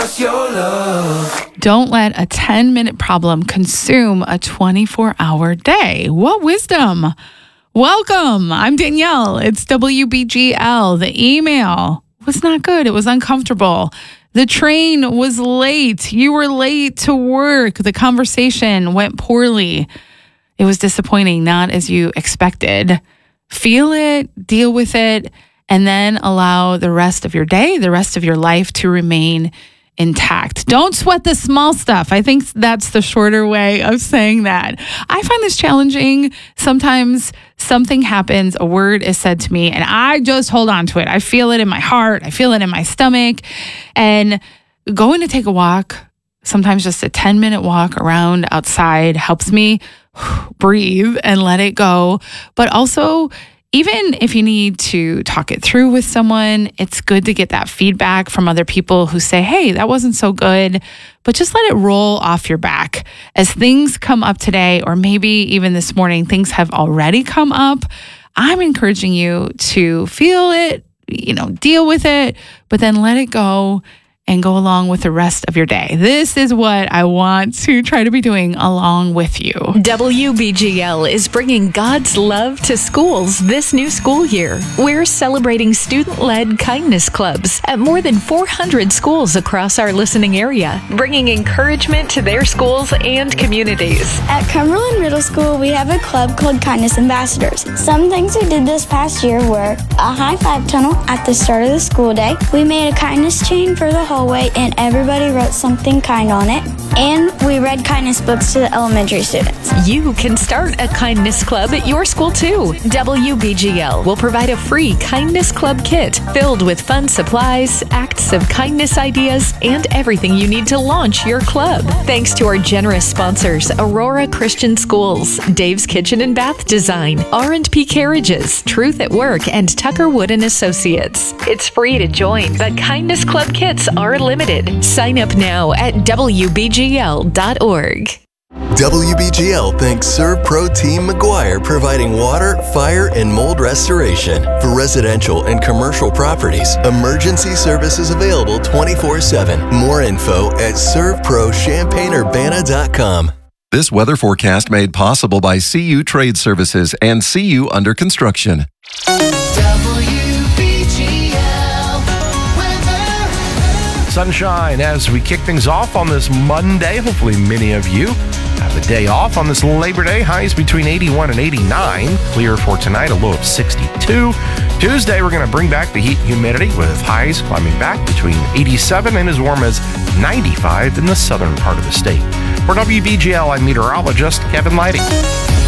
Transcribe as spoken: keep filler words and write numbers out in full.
What's your love? Don't let a ten-minute problem consume a twenty-four hour day. What wisdom? Welcome. I'm Danielle. It's W B G L. The email was not good. It was uncomfortable. The train was late. You were late to work. The conversation went poorly. It was disappointing, not as you expected. Feel it, deal with it, and then allow the rest of your day, the rest of your life to remain intact. Don't sweat the small stuff. I think that's the shorter way of saying that. I find this challenging. Sometimes something happens, a word is said to me, and I just hold on to it. I feel it in my heart. I feel it in my stomach. And going to take a walk, sometimes just a ten minute walk around outside, helps me breathe and let it go. But also, even if you need to talk it through with someone, it's good to get that feedback from other people who say, hey, that wasn't so good, but just let it roll off your back. As things come up today, or maybe even this morning, things have already come up, I'm encouraging you to feel it, you know, deal with it, but then let it go and go along with the rest of your day. This is what I want to try to be doing along with you. W B G L is bringing God's love to schools this new school year. We're celebrating student-led kindness clubs at more than four hundred schools across our listening area, bringing encouragement to their schools and communities. At Cumberland Middle School, we have a club called Kindness Ambassadors. Some things we did this past year were a high five tunnel at the start of the school day. We made a kindness chain for the hallway and everybody wrote something kind on it. And we read kindness books to the elementary students. You can start a kindness club at your school too. W B G L will provide a free kindness club kit filled with fun supplies, acts of kindness ideas, and everything you need to launch your club. Thanks to our generous sponsors, Aurora Christian Schools, Dave's Kitchen and Bath Design, R and P Carriages, Truth at Work, and Tucker Wood and Associates. It's free to join, but kindness club kits are limited. Sign up now at W B G L dot org. W B G L thanks ServPro Team McGuire, providing water, fire, and mold restoration. For residential and commercial properties, emergency services available twenty-four seven. More info at serve pro champaign urbana dot com. This weather forecast made possible by C U Trade Services and C U Under Construction. Sunshine as we kick things off on this Monday. Hopefully many of you have a day off on this Labor Day. Highs between eighty-one and eighty-nine. Clear for tonight, a low of sixty-two. Tuesday, we're going to bring back the heat and humidity with highs climbing back between eighty-seven and as warm as ninety-five in the southern part of the state. For W B G L, I'm meteorologist Kevin Lighting.